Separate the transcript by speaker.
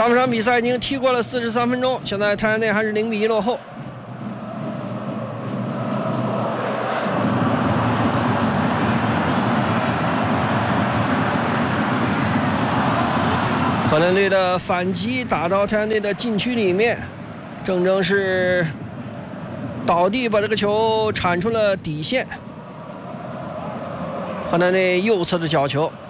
Speaker 1: 上场比赛已经踢过了43分钟，现在太阳队还是0比1落后。河南队的反击打到太阳队的禁区里面，郑铮是倒地把这个球铲出了底线。河南队右侧的角球。